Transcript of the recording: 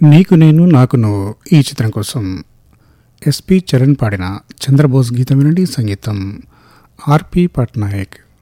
నీకు నేను నాకు నువ్వు ఈ చిత్రం కోసం ఎస్పి చరణ్ పాడిన చంద్రబోస్ గీతం వినండి. సంగీతం ఆర్పి పట్నాయక్.